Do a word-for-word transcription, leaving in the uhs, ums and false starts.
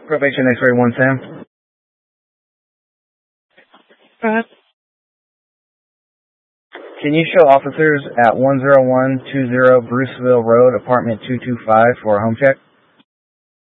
Probation X-ray one Sam. Go ahead. Can you show officers at one oh one two oh Bruceville Road, apartment two two five for a home check?